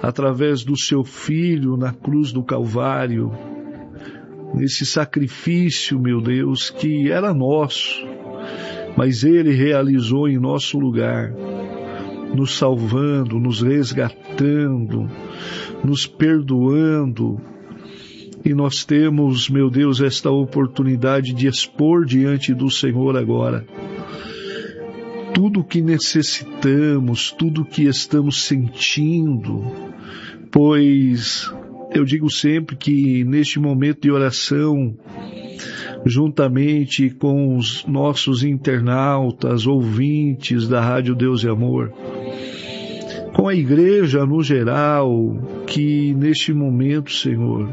através do seu Filho na cruz do Calvário, nesse sacrifício, meu Deus, que era nosso, mas Ele realizou em nosso lugar, nos salvando, nos resgatando, nos perdoando. E nós temos, meu Deus, esta oportunidade de expor diante do Senhor agora tudo o que necessitamos, tudo o que estamos sentindo, pois eu digo sempre que neste momento de oração, juntamente com os nossos internautas, ouvintes da Rádio Deus e Amor, com a igreja no geral, que neste momento, Senhor,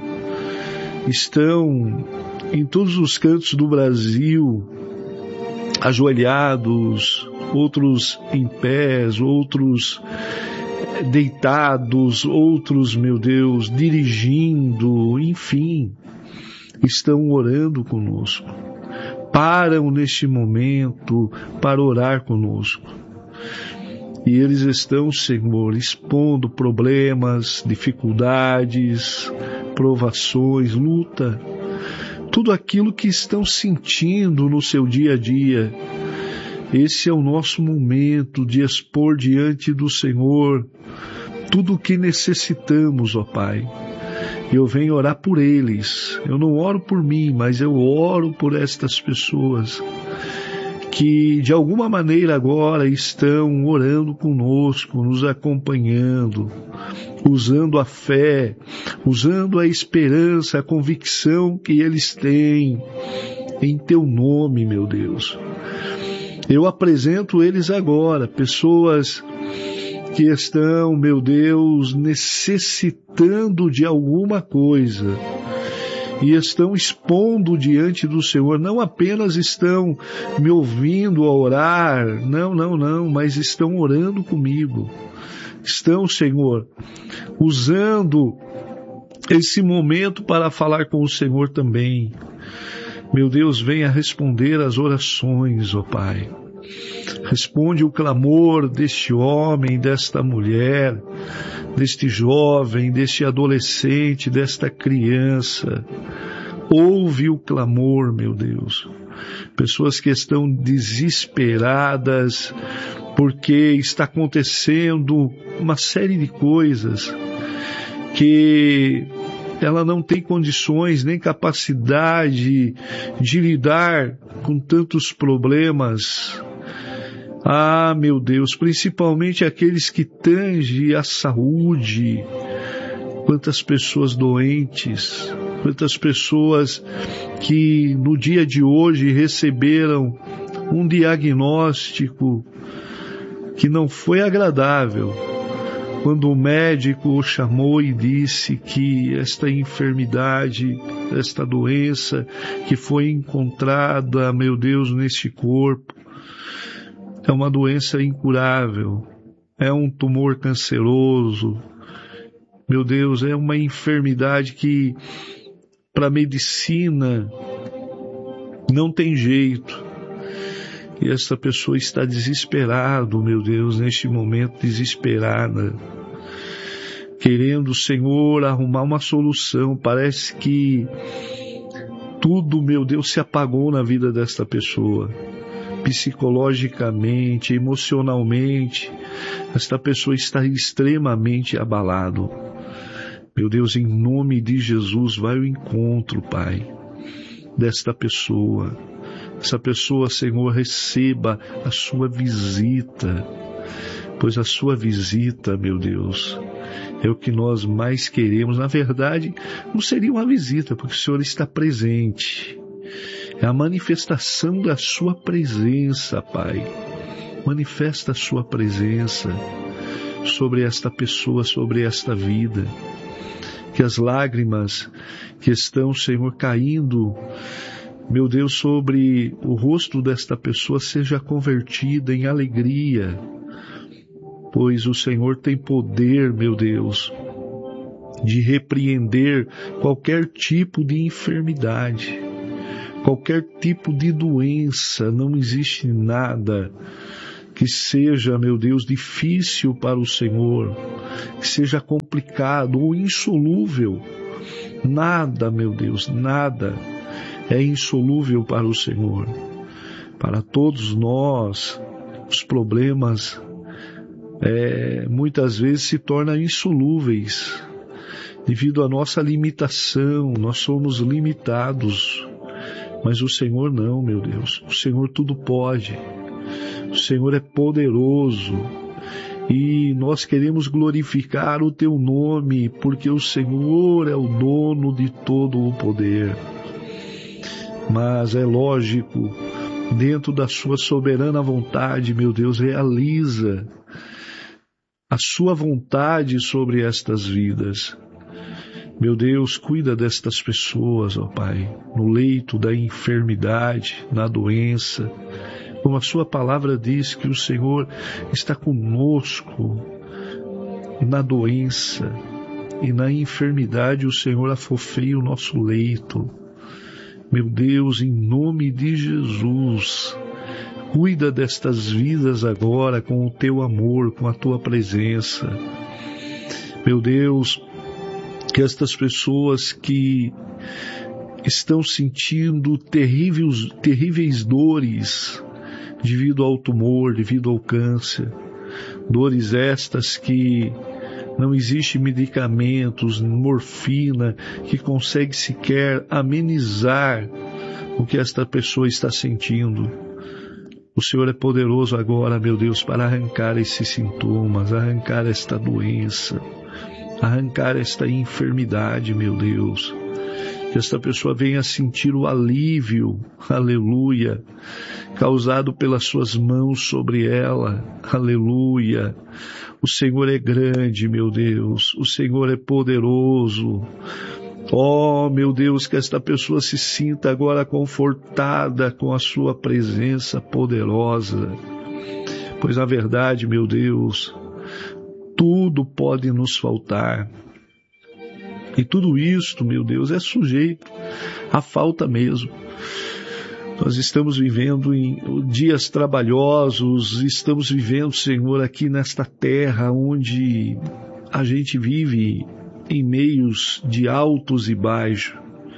estão em todos os cantos do Brasil, ajoelhados, outros em pés, outros deitados, outros, meu Deus, dirigindo, enfim, estão orando conosco. Param neste momento para orar conosco. E eles estão, Senhor, expondo problemas, dificuldades, provações, luta, tudo aquilo que estão sentindo no seu dia a dia. Esse é o nosso momento de expor diante do Senhor tudo o que necessitamos, ó Pai. Eu venho orar por eles. Eu não oro por mim, mas eu oro por estas pessoas que de alguma maneira agora estão orando conosco, nos acompanhando, usando a fé, usando a esperança, a convicção que eles têm em Teu nome, meu Deus. Eu apresento eles agora, pessoas que estão, meu Deus, necessitando de alguma coisa e estão expondo diante do Senhor, não apenas estão me ouvindo a orar, não, mas estão orando comigo. Estão, Senhor, usando esse momento para falar com o Senhor também. Meu Deus, venha responder às orações, ó Pai. Responde o clamor deste homem, desta mulher, deste jovem, deste adolescente, desta criança. Ouve o clamor, meu Deus. Pessoas que estão desesperadas porque está acontecendo uma série de coisas que ela não tem condições nem capacidade de lidar com tantos problemas. Ah, meu Deus, principalmente aqueles que tangem a saúde. Quantas pessoas doentes, quantas pessoas que no dia de hoje receberam um diagnóstico que não foi agradável, quando o médico o chamou e disse que esta enfermidade, esta doença que foi encontrada, meu Deus, neste corpo, é uma doença incurável, é um tumor canceroso, meu Deus, é uma enfermidade que para a medicina não tem jeito. E essa pessoa está desesperada, meu Deus, neste momento desesperada, querendo, Senhor, arrumar uma solução. Parece que tudo, meu Deus, se apagou na vida desta pessoa. Psicologicamente, emocionalmente, esta pessoa está extremamente abalada. Meu Deus, em nome de Jesus, vai ao encontro, Pai, desta pessoa. Essa pessoa, Senhor, receba a sua visita, pois a sua visita, meu Deus, é o que nós mais queremos. Na verdade, não seria uma visita, porque o Senhor está presente. É a manifestação da sua presença, Pai. Manifesta a sua presença sobre esta pessoa, sobre esta vida. Que as lágrimas que estão, Senhor, caindo, meu Deus, sobre o rosto desta pessoa seja convertida em alegria, pois o Senhor tem poder, meu Deus, de repreender qualquer tipo de enfermidade, qualquer tipo de doença. Não existe nada que seja, meu Deus, difícil para o Senhor, que seja complicado ou insolúvel. Nada, meu Deus, nada é insolúvel para o Senhor. Para todos nós, os problemas muitas vezes se tornam insolúveis devido à nossa limitação. Nós somos limitados, mas o Senhor não, meu Deus. O Senhor tudo pode. O Senhor é poderoso e nós queremos glorificar o Teu nome, porque o Senhor é o dono de todo o poder. Mas é lógico, dentro da Sua soberana vontade, meu Deus, realiza a Sua vontade sobre estas vidas. Meu Deus, cuida destas pessoas, ó Pai, no leito da enfermidade, na doença. Como a Sua palavra diz que o Senhor está conosco na doença e na enfermidade, o Senhor afofeia o nosso leito. Meu Deus, em nome de Jesus, cuida destas vidas agora com o Teu amor, com a Tua presença. Meu Deus, que estas pessoas que estão sentindo terríveis dores devido ao tumor, devido ao câncer, dores estas que não existe medicamentos, morfina, que consegue sequer amenizar o que esta pessoa está sentindo. O Senhor é poderoso agora, meu Deus, para arrancar esses sintomas, arrancar esta doença, arrancar esta enfermidade, meu Deus. Que esta pessoa venha sentir o alívio, aleluia, causado pelas Suas mãos sobre ela, aleluia. O Senhor é grande, meu Deus, o Senhor é poderoso. Oh, meu Deus, que esta pessoa se sinta agora confortada com a Sua presença poderosa. Pois na verdade, meu Deus, tudo pode nos faltar. E tudo isto, meu Deus, é sujeito à falta mesmo. Nós estamos vivendo em dias trabalhosos, estamos vivendo, Senhor, aqui nesta terra onde a gente vive em meios de altos e baixos.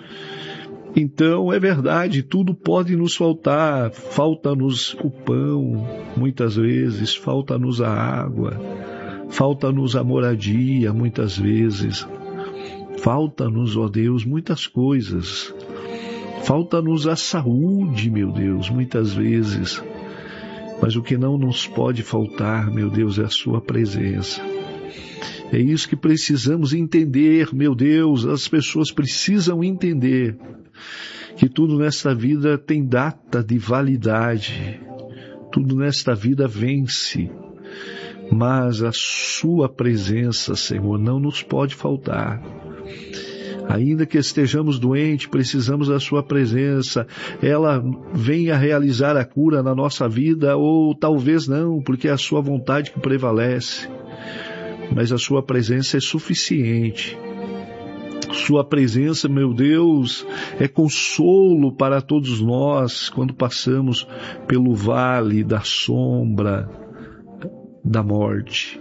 Então, é verdade, tudo pode nos faltar. Falta-nos o pão, muitas vezes, falta-nos a água, falta-nos a moradia, muitas vezes. Falta-nos, ó Deus, muitas coisas. Falta-nos a saúde, meu Deus, muitas vezes. Mas o que não nos pode faltar, meu Deus, é a Sua presença. É isso que precisamos entender, meu Deus. As pessoas precisam entender que tudo nesta vida tem data de validade. Tudo nesta vida vence. Mas a Sua presença, Senhor, não nos pode faltar. Ainda que estejamos doentes, precisamos da Sua presença. Ela venha realizar a cura na nossa vida, ou talvez não, porque é a Sua vontade que prevalece. Mas a Sua presença é suficiente. Sua presença, meu Deus, é consolo para todos nós quando passamos pelo vale da sombra da morte.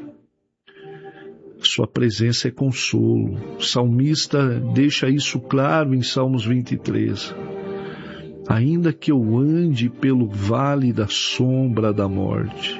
Sua presença é consolo. O salmista deixa isso claro em Salmos 23. Ainda que eu ande pelo vale da sombra da morte,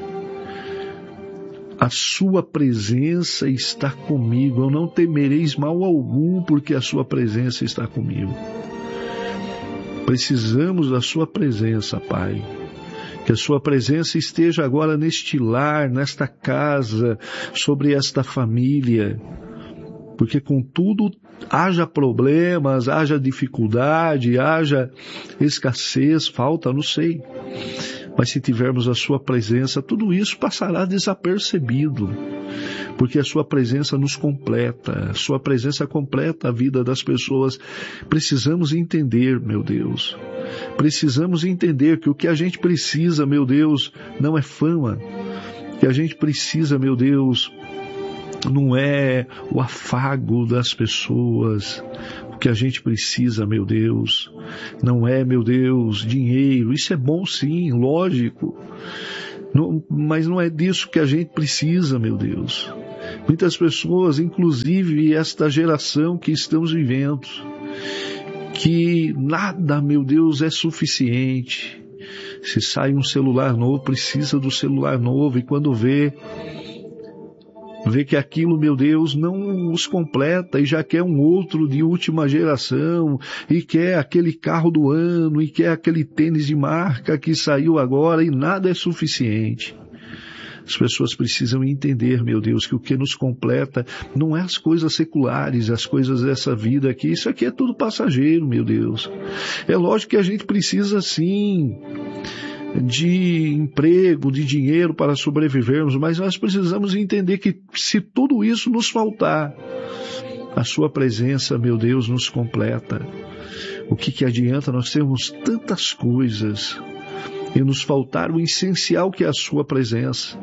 a Sua presença está comigo. Eu não temereis mal algum, porque a Sua presença está comigo. Precisamos da Sua presença, Pai. Que a Sua presença esteja agora neste lar, nesta casa, sobre esta família. Porque contudo, haja problemas, haja dificuldade, haja escassez, falta, não sei. Mas se tivermos a Sua presença, tudo isso passará desapercebido. Porque a Sua presença nos completa, a Sua presença completa a vida das pessoas. Precisamos entender, meu Deus. Precisamos entender que o que a gente precisa, meu Deus, não é fama. O que a gente precisa, meu Deus, não é o afago das pessoas. O que a gente precisa, meu Deus, não é, meu Deus, dinheiro. Isso é bom sim, lógico. Mas não é disso que a gente precisa, meu Deus. Muitas pessoas, inclusive esta geração que estamos vivendo, que nada, meu Deus, é suficiente. Se sai um celular novo, precisa do celular novo, e quando vê que aquilo, meu Deus, não os completa e já quer um outro de última geração, e quer aquele carro do ano, e quer aquele tênis de marca que saiu agora, e nada é suficiente. As pessoas precisam entender, meu Deus, que o que nos completa não é as coisas seculares, as coisas dessa vida aqui. Isso aqui é tudo passageiro, meu Deus. É lógico que a gente precisa, sim, de emprego, de dinheiro para sobrevivermos, mas nós precisamos entender que se tudo isso nos faltar, a sua presença, meu Deus, nos completa. O que adianta nós termos tantas coisas e nos faltar o essencial, que é a sua presença?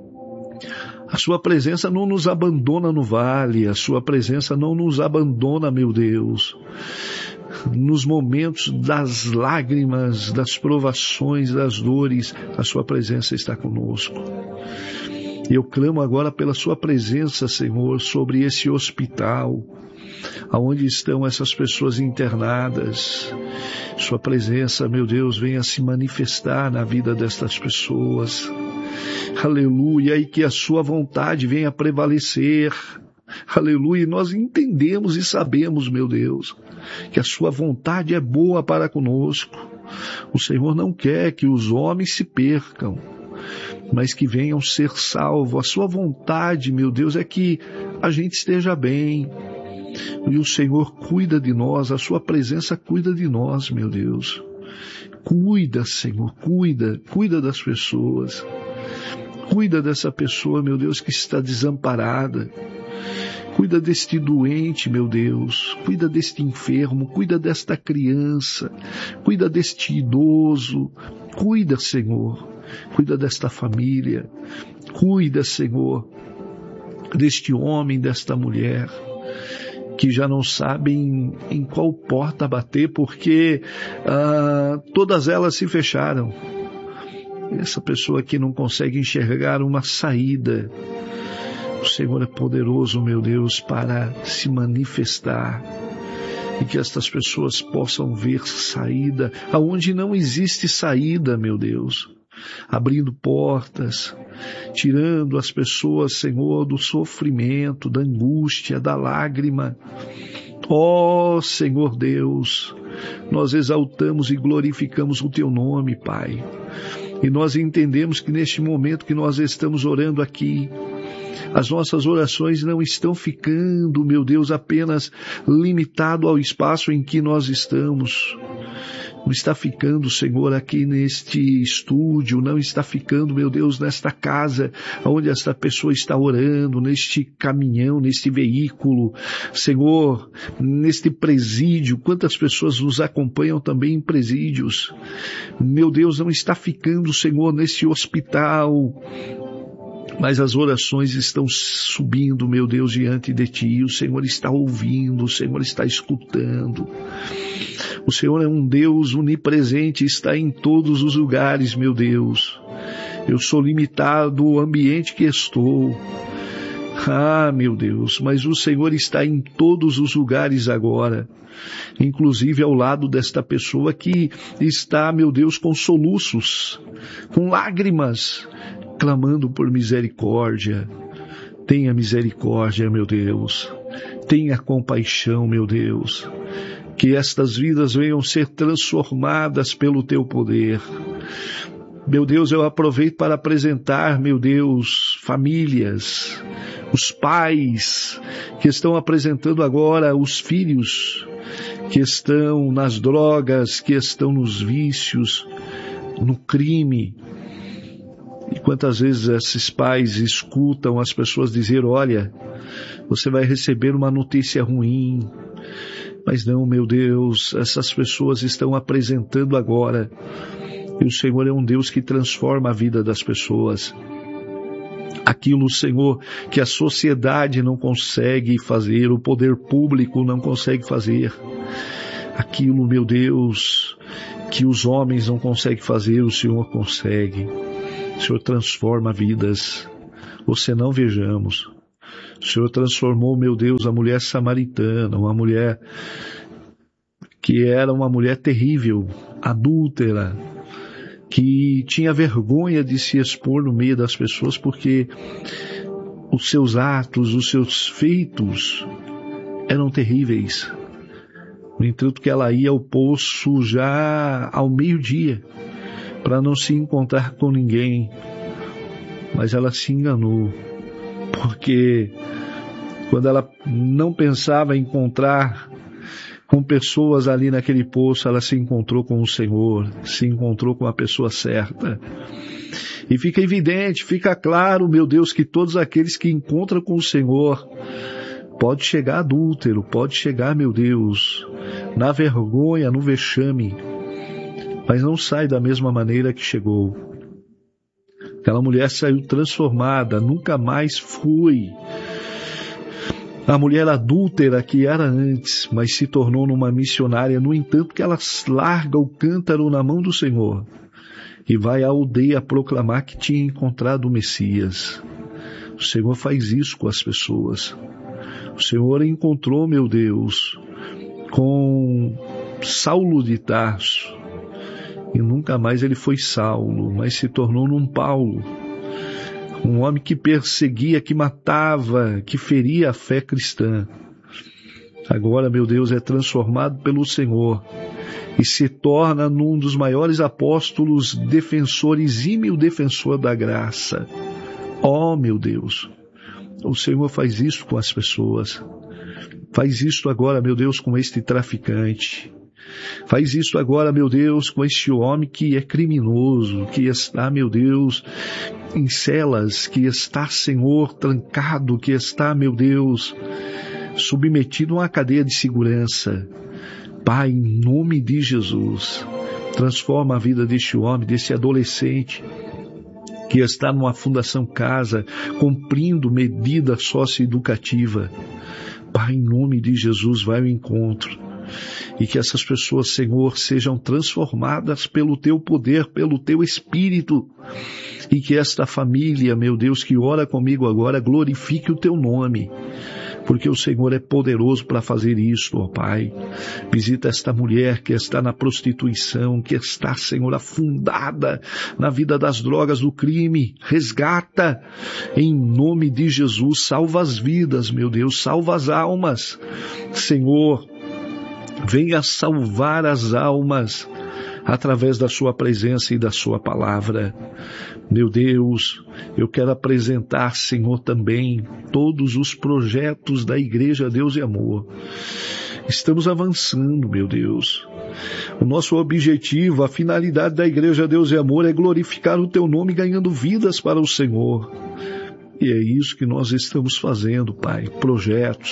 A sua presença não nos abandona no vale, a sua presença não nos abandona, meu Deus, nos momentos das lágrimas, das provações, das dores. A sua presença está conosco. Eu clamo agora pela sua presença, Senhor, sobre esse hospital, aonde estão essas pessoas internadas. Sua presença, meu Deus, venha se manifestar na vida destas pessoas. Aleluia, e que a sua vontade venha prevalecer. Aleluia, e nós entendemos e sabemos, meu Deus, que a sua vontade é boa para conosco. O Senhor não quer que os homens se percam, mas que venham ser salvos. A sua vontade, meu Deus, é que a gente esteja bem. E o Senhor cuida de nós, a sua presença cuida de nós, meu Deus. Cuida, Senhor, cuida das pessoas. Cuida dessa pessoa, meu Deus, que está desamparada. Cuida deste doente, meu Deus. Cuida deste enfermo, cuida desta criança. Cuida deste idoso. Cuida, Senhor. Cuida desta família. Cuida, Senhor, deste homem, desta mulher, que já não sabem em qual porta bater, porque todas elas se fecharam. Essa pessoa que não consegue enxergar uma saída. O Senhor é poderoso, meu Deus, para se manifestar, e que estas pessoas possam ver saída aonde não existe saída, meu Deus. Abrindo portas, tirando as pessoas, Senhor, do sofrimento, da angústia, da lágrima. Ó Senhor Deus, nós exaltamos e glorificamos o Teu nome, Pai. E nós entendemos que neste momento que nós estamos orando aqui, as nossas orações não estão ficando, meu Deus, apenas limitado ao espaço em que nós estamos. Não está ficando, Senhor, aqui neste estúdio, não está ficando, meu Deus, nesta casa onde esta pessoa está orando, neste caminhão, neste veículo, Senhor, neste presídio. Quantas pessoas nos acompanham também em presídios. Meu Deus, não está ficando, Senhor, neste hospital, mas as orações estão subindo, meu Deus, diante de Ti. O Senhor está ouvindo, o Senhor está escutando. O Senhor é um Deus onipresente, está em todos os lugares, meu Deus. Eu sou limitado ao ambiente que estou. Meu Deus, mas o Senhor está em todos os lugares agora, inclusive ao lado desta pessoa que está, meu Deus, com soluços, com lágrimas, clamando por misericórdia. Tenha misericórdia, meu Deus. Tenha compaixão, meu Deus. Que estas vidas venham ser transformadas pelo Teu poder. Meu Deus, eu aproveito para apresentar, meu Deus, famílias, os pais que estão apresentando agora os filhos que estão nas drogas, que estão nos vícios, no crime. E quantas vezes esses pais escutam as pessoas dizer: olha, você vai receber uma notícia ruim. Mas não, meu Deus, essas pessoas estão apresentando agora. E o Senhor é um Deus que transforma a vida das pessoas. Aquilo, Senhor, que a sociedade não consegue fazer, o poder público não consegue fazer. Aquilo, meu Deus, que os homens não conseguem fazer, o Senhor consegue. O Senhor transforma vidas, ou senão vejamos. O Senhor transformou, meu Deus, a mulher samaritana, uma mulher que era uma mulher terrível, adúltera, que tinha vergonha de se expor no meio das pessoas porque os seus atos, os seus feitos eram terríveis. No entanto, que ela ia ao poço já ao meio-dia para não se encontrar com ninguém, mas ela se enganou, porque quando ela não pensava em encontrar com pessoas ali naquele poço, ela se encontrou com o Senhor, se encontrou com a pessoa certa. E fica evidente, fica claro, meu Deus, que todos aqueles que encontram com o Senhor, pode chegar adúltero, pode chegar, meu Deus, na vergonha, no vexame, mas não sai da mesma maneira que chegou. Aquela mulher saiu transformada, nunca mais foi a mulher adúltera que era antes, mas se tornou numa missionária. No entanto, que ela larga o cântaro na mão do Senhor e vai à aldeia proclamar que tinha encontrado o Messias. O Senhor faz isso com as pessoas. O Senhor encontrou, meu Deus, com Saulo de Tarso, e nunca mais ele foi Saulo, mas se tornou num Paulo, um homem que perseguia, que matava, que feria a fé cristã. Agora, meu Deus, é transformado pelo Senhor e se torna num dos maiores apóstolos, defensor, exímio defensor da graça. Oh, meu Deus, o Senhor faz isso com as pessoas. Faz isso agora, meu Deus, com este traficante. Faz isso agora, meu Deus, com este homem que é criminoso, que está, meu Deus, em celas, que está, Senhor, trancado, que está, meu Deus, submetido a uma cadeia de segurança. Pai, em nome de Jesus, transforma a vida deste homem, desse adolescente, que está numa fundação casa, cumprindo medida socioeducativa. Pai, em nome de Jesus, vai ao encontro. E que essas pessoas, Senhor, sejam transformadas pelo Teu poder, pelo Teu Espírito. E que esta família, meu Deus, que ora comigo agora, glorifique o Teu nome. Porque o Senhor é poderoso para fazer isso, ó Pai. Visita esta mulher que está na prostituição, que está, Senhor, afundada na vida das drogas, do crime. Resgata, em nome de Jesus, salva as vidas, meu Deus, salva as almas. Senhor, venha salvar as almas através da sua presença e da sua palavra. Meu Deus, eu quero apresentar, Senhor, também todos os projetos da Igreja Deus e Amor. Estamos avançando, meu Deus. O nosso objetivo, a finalidade da Igreja Deus e Amor é glorificar o Teu nome, ganhando vidas para o Senhor. E é isso que nós estamos fazendo, Pai. Projetos,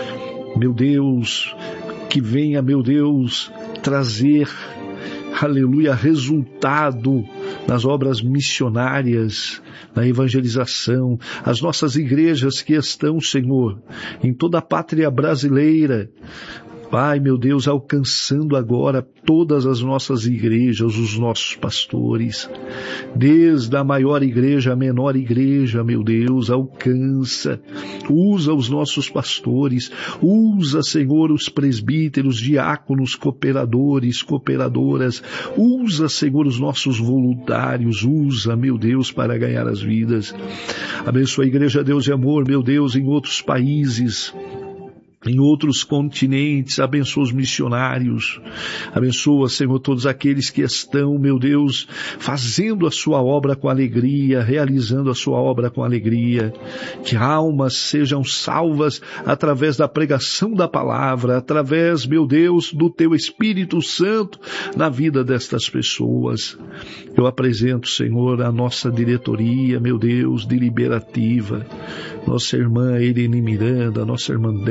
meu Deus, que venha, meu Deus, trazer, aleluia, resultado nas obras missionárias, na evangelização, as nossas igrejas que estão, Senhor, em toda a pátria brasileira. Pai, meu Deus, alcançando agora todas as nossas igrejas, os nossos pastores, desde a maior igreja à menor igreja, meu Deus, alcança, usa os nossos pastores, usa, Senhor, os presbíteros, diáconos, cooperadores, cooperadoras, usa, Senhor, os nossos voluntários, usa, meu Deus, para ganhar as vidas. Abençoa a Igreja Deus e Amor, meu Deus, em outros países, em outros continentes. Abençoa os missionários, abençoa, Senhor, todos aqueles que estão, meu Deus, fazendo a sua obra com alegria, realizando a sua obra com alegria, que almas sejam salvas através da pregação da palavra, através, meu Deus, do Teu Espírito Santo na vida destas pessoas. Eu apresento, Senhor, a nossa diretoria, meu Deus, deliberativa, nossa irmã Irene Miranda, nossa irmã Débora,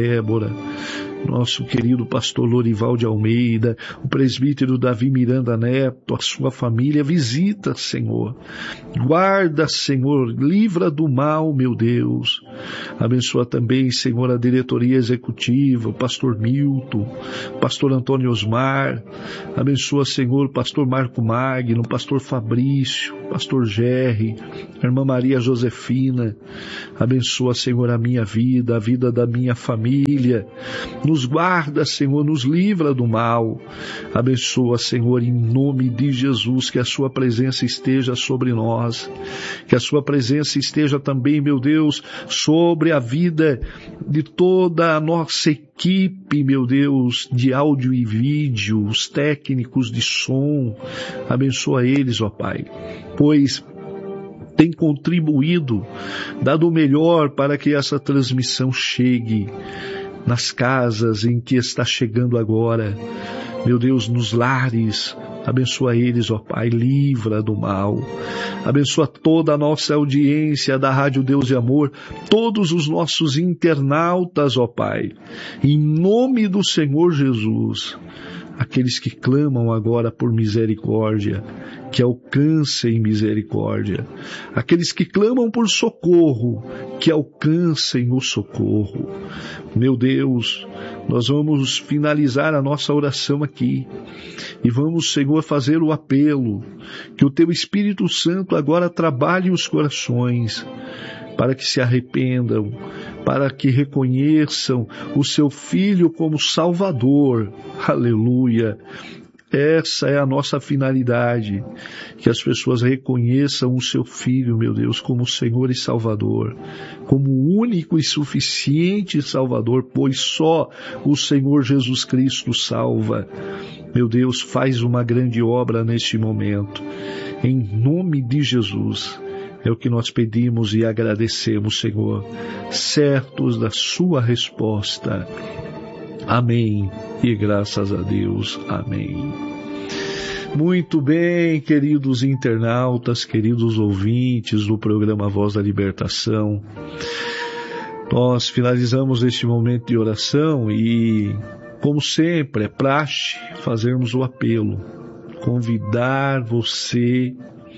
Senhora. Nosso querido pastor Lorival de Almeida, o presbítero Davi Miranda Neto, a sua família, visita, Senhor. Guarda, Senhor, livra do mal, meu Deus. Abençoa também, Senhor, a diretoria executiva, o pastor Milton, o pastor Antônio Osmar. Abençoa, Senhor, o pastor Marco Magno, o pastor Fabrício, o pastor Gerry, a irmã Maria Josefina. Abençoa, Senhor, a minha vida, a vida da minha família. Nos guarda, Senhor, nos livra do mal. Abençoa, Senhor, em nome de Jesus, que a sua presença esteja sobre nós, que a sua presença esteja também, meu Deus, sobre a vida de toda a nossa equipe, meu Deus, de áudio e vídeo, os técnicos de som. Abençoa eles, ó Pai, pois tem contribuído, dado o melhor para que essa transmissão chegue nas casas em que está chegando agora, meu Deus, nos lares. Abençoa eles, ó Pai, livra do mal. Abençoa toda a nossa audiência da Rádio Deus e Amor, todos os nossos internautas, ó Pai, em nome do Senhor Jesus. Aqueles que clamam agora por misericórdia, que alcancem misericórdia. Aqueles que clamam por socorro, que alcancem o socorro. Meu Deus, nós vamos finalizar a nossa oração aqui e vamos, Senhor, fazer o apelo que o Teu Espírito Santo agora trabalhe os corações para que se arrependam, para que reconheçam o Seu Filho como Salvador. Aleluia! Essa é a nossa finalidade, que as pessoas reconheçam o Seu Filho, meu Deus, como Senhor e Salvador, como único e suficiente Salvador, pois só o Senhor Jesus Cristo salva. Meu Deus, faz uma grande obra neste momento, em nome de Jesus. É o que nós pedimos e agradecemos, Senhor, certos da sua resposta. Amém. E graças a Deus. Amém. Muito bem, queridos internautas, queridos ouvintes do programa Voz da Libertação. Nós finalizamos este momento de oração e, como sempre, é praxe fazermos o apelo, convidar você,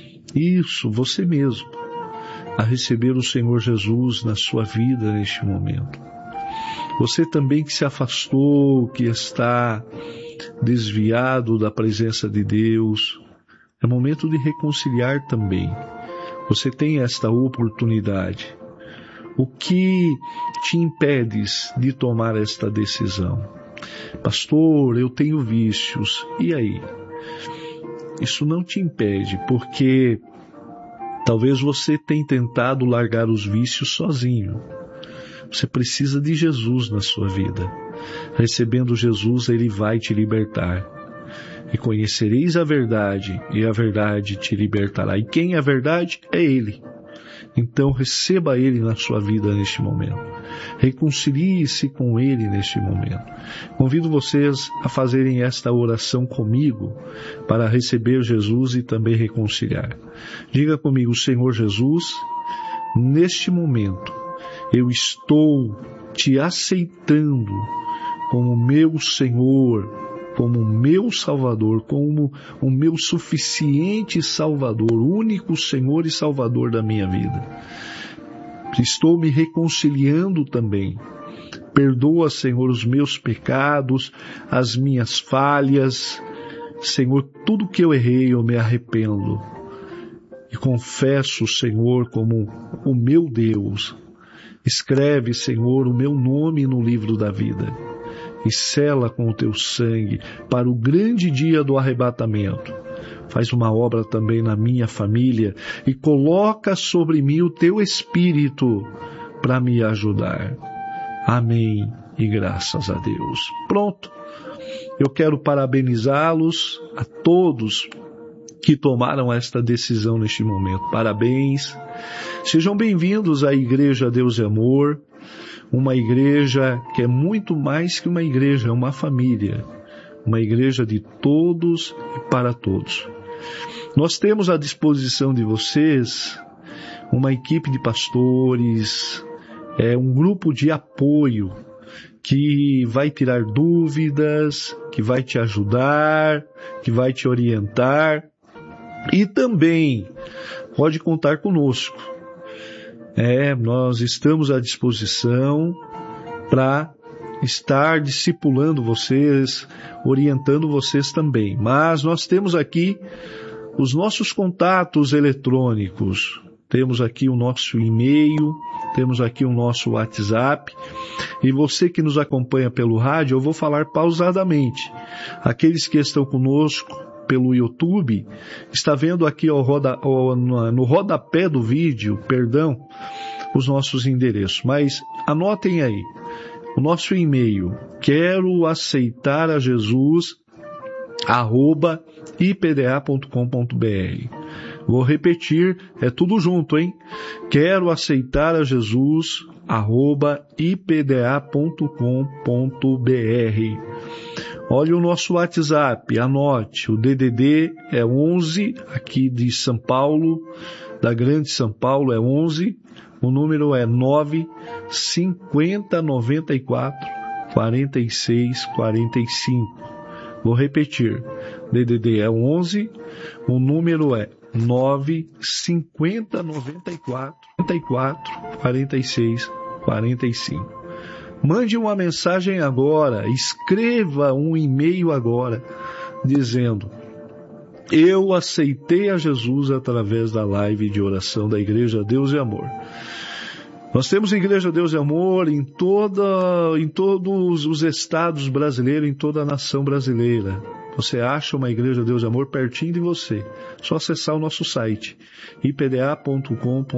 você mesmo, a receber o Senhor Jesus na sua vida neste momento. Você também que se afastou, que está desviado da presença de Deus, é momento de reconciliar também. Você tem esta oportunidade. O que te impede de tomar esta decisão? Pastor, eu tenho vícios. E aí? Isso não te impede, porque talvez você tenha tentado largar os vícios sozinho. Você precisa de Jesus na sua vida. Recebendo Jesus, Ele vai te libertar. E conhecereis a verdade, e a verdade te libertará. E quem é a verdade? É Ele. Então receba Ele na sua vida neste momento. Reconcilie-se com Ele neste momento. Convido vocês a fazerem esta oração comigo para receber Jesus e também reconciliar. Diga comigo: Senhor Jesus, neste momento eu estou te aceitando como meu Senhor, como meu Salvador, como o meu suficiente Salvador, único Senhor e Salvador da minha vida. Estou me reconciliando também. Perdoa, Senhor, os meus pecados, as minhas falhas. Senhor, tudo que eu errei, eu me arrependo. E confesso, Senhor, como o meu Deus. Escreve, Senhor, o meu nome no livro da vida e sela com o teu sangue para o grande dia do arrebatamento. Faz uma obra também na minha família e coloca sobre mim o teu Espírito para me ajudar. Amém e graças a Deus. Pronto. Eu quero parabenizá-los a todos que tomaram esta decisão neste momento. Parabéns. Sejam bem-vindos à Igreja Deus e Amor, uma igreja que é muito mais que uma igreja, é uma família, uma igreja de todos e para todos. Nós temos à disposição de vocês uma equipe de pastores, um grupo de apoio que vai tirar dúvidas, que vai te ajudar, que vai te orientar. E também pode contar conosco. Nós estamos à disposição para estar discipulando vocês, orientando vocês também. Mas nós temos aqui os nossos contatos eletrônicos. Temos aqui o nosso e-mail, temos aqui o nosso WhatsApp. E você que nos acompanha pelo rádio, eu vou falar pausadamente. Aqueles que estão conosco pelo YouTube, está vendo aqui no rodapé do vídeo, os nossos endereços. Mas anotem aí, o nosso e-mail, quero aceitar a Jesus, @ipda.com.br. Vou repetir, é tudo junto, hein? Quero aceitar a Jesus, @ipda.com.br. Olha o nosso WhatsApp, anote, o DDD é 11, aqui de São Paulo, da Grande São Paulo é 11, o número é 95094 4645. Vou repetir, DDD é 11, o número é 95094 4645. Mande uma mensagem agora, escreva um e-mail agora, dizendo: eu aceitei a Jesus através da live de oração da Igreja Deus e Amor. Nós temos Igreja Deus e Amor em todos os estados brasileiros, em toda a nação brasileira. Você acha uma Igreja Deus e Amor pertinho de você. Só acessar o nosso site, ipda.com.br,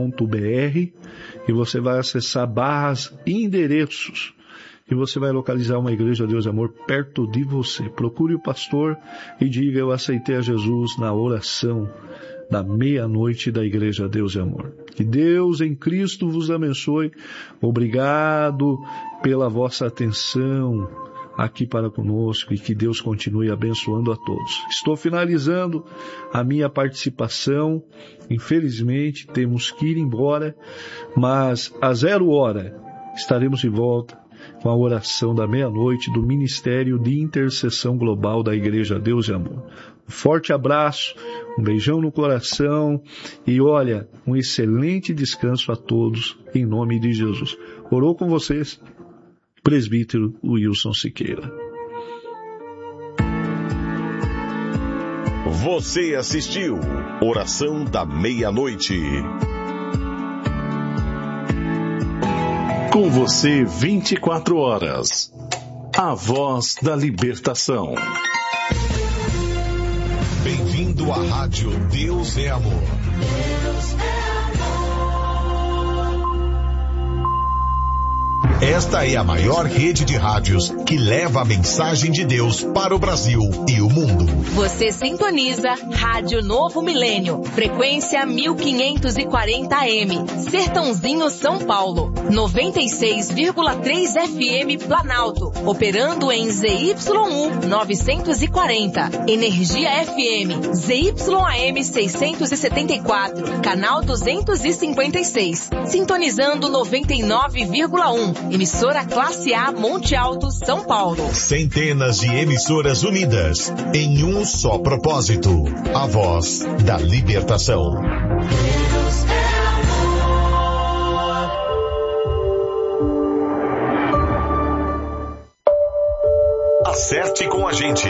e você vai acessar barras e endereços. E você vai localizar uma Igreja Deus e Amor perto de você. Procure o pastor e diga: eu aceitei a Jesus na oração da meia-noite da Igreja Deus e Amor. Que Deus em Cristo vos abençoe. Obrigado pela vossa atenção aqui para conosco e que Deus continue abençoando a todos. Estou finalizando a minha participação. Infelizmente, temos que ir embora, mas às 00h estaremos de volta com a oração da meia-noite do Ministério de Intercessão Global da Igreja Deus e Amor. Um forte abraço, um beijão no coração e olha, um excelente descanso a todos em nome de Jesus. Orou com vocês, presbítero Wilson Siqueira. Você assistiu Oração da Meia-Noite. Com você 24 horas. A voz da libertação. Bem-vindo à Rádio Deus é Amor. Deus é Esta é a maior rede de rádios que leva a mensagem de Deus para o Brasil e o mundo. Você sintoniza Rádio Novo Milênio, frequência 1540 AM, Sertãozinho, São Paulo, 96,3 FM Planalto, operando em ZYU 940, Energia FM, ZYAM 674, canal 256, sintonizando 99,1. Emissora Classe A, Monte Alto, São Paulo. Centenas de emissoras unidas em um só propósito. A voz da libertação. Deus é amor. Acerte com a gente.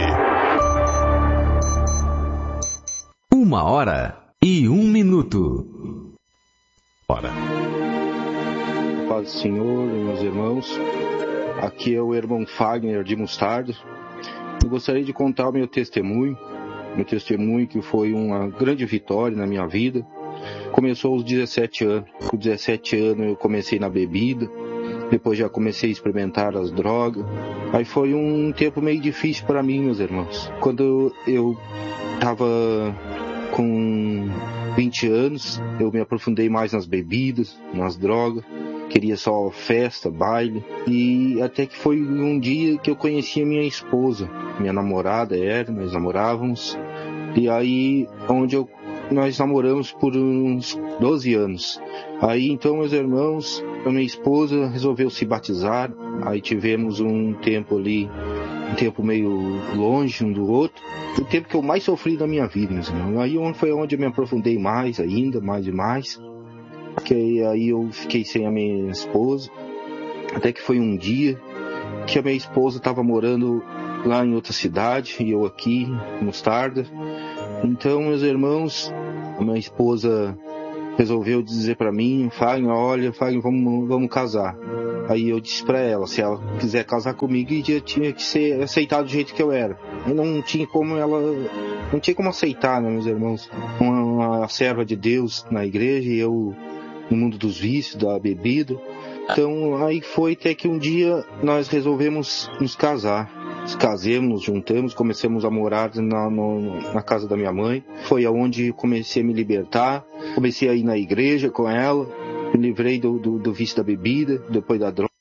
1h01. Bora. Paz do Senhor, meus irmãos, aqui é o irmão Fagner de Mostarda. Eu gostaria de contar o meu testemunho que foi uma grande vitória na minha vida. Começou aos 17 anos, com 17 anos eu comecei na bebida, depois já comecei a experimentar as drogas, aí foi um tempo meio difícil para mim, meus irmãos. Quando eu estava com 20 anos, eu me aprofundei mais nas bebidas, nas drogas. Queria só festa, baile, e até que foi um dia que eu conheci a minha esposa, minha namorada nós namorávamos, e aí onde eu nós namoramos por uns 12 anos. Aí então, meus irmãos, a minha esposa resolveu se batizar. Aí tivemos um tempo ali, um tempo meio longe um do outro. O tempo que eu mais sofri da minha vida, meus irmãos. Aí foi onde eu me aprofundei mais ainda, mais e mais. Que aí eu fiquei sem a minha esposa. Até que foi um dia que a minha esposa estava morando lá em outra cidade e eu aqui, em Mostarda. Então, meus irmãos, a minha esposa resolveu dizer para mim: Fagner, olha, Fagner, vamos casar. Aí eu disse para ela, se ela quiser casar comigo, já tinha que ser aceitado do jeito que eu era. E não tinha como aceitar, né, meus irmãos? Uma serva de Deus na igreja e eu no mundo dos vícios, da bebida. Então aí foi até que um dia nós resolvemos nos casar. Nos casemos, nos juntamos, começamos a morar na casa da minha mãe. Foi aonde comecei a me libertar. Comecei a ir na igreja com ela. Me livrei do vício da bebida, depois da droga.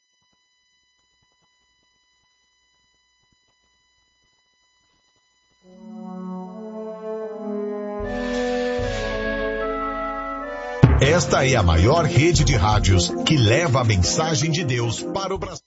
Esta é a maior rede de rádios que leva a mensagem de Deus para o Brasil.